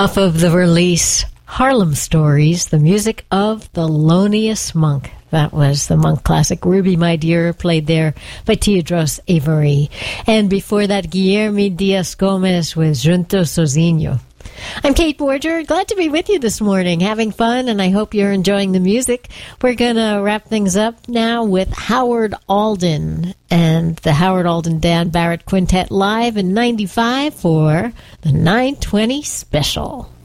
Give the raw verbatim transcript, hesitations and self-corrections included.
Off of the release Harlem Stories, the music of Thelonious Monk. That was the Monk classic Ruby My Dear, played there by Teodros Avery. And before that, Guilherme Dias-Gomes with Junto Sozinho. I'm Kate Borger, glad to be with you this morning, having fun, and I hope you're enjoying the music. We're going to wrap things up now with Howard Alden and the Howard Alden Dan Barrett Quintet live in ninety-five for the nine twenty special.